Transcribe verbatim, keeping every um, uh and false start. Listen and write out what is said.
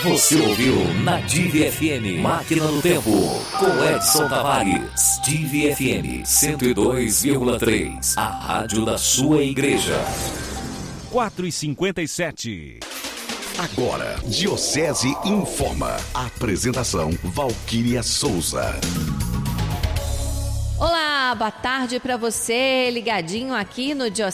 Você ouviu na Divi F M, Máquina do Tempo, com Edson Tavares. Divi F M cento e dois vírgula três, a rádio da sua igreja. quatro e cinquenta e sete. Agora, Diocese informa. Apresentação Valquíria Souza. Olá, boa tarde para você, ligadinho aqui no Diocese